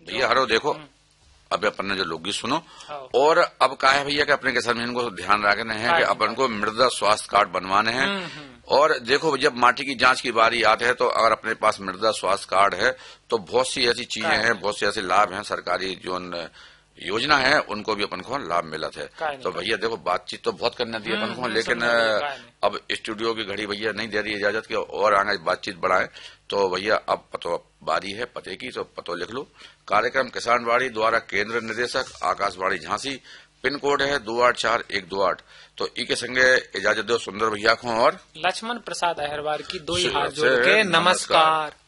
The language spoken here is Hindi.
भैया हरो देखो अब अपन ने जो लोकगीत सुनो और अब का है भैया कि अपने किसान भाई को ध्यान रखना है कि अपन को मृदा स्वास्थ्य कार्ड बनवाने हैं। और देखो जब माटी की जांच की बारी आती है तो अगर अपने पास मृदा स्वास्थ्य कार्ड है तो बहुत सी ऐसी चीजें हैं, बहुत से ऐसे लाभ हैं, सरकारी जो योजना है उनको भी अपन को लाभ मिला है। तो भैया देखो बातचीत तो बहुत करने दी अपन को, लेकिन अब स्टूडियो की घड़ी भैया नहीं दे रही इजाजत की और आगे बातचीत बढ़ाए। तो भैया अब पतो बारी है पते की, तो पतो लिख लो। कार्यक्रम किसानवाड़ी द्वारा केंद्र निदेशक आकाशवाणी झांसी, पिन कोड है 284128। तो ई के संगे इजाजत दो सुंदर भैया को और लक्ष्मण प्रसाद अहिरवार की दो ही हाथ जोड़ के नमस्कार।